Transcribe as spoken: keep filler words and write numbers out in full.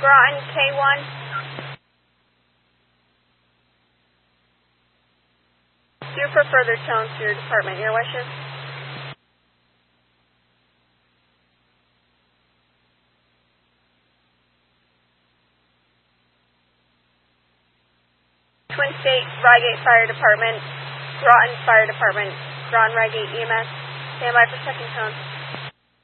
Groton, K one. Do for further tones to your department, your wishes. Twin State, Rygate Fire Department, Groton Fire Department, Groton Rygate E M S. Stand by for second tone.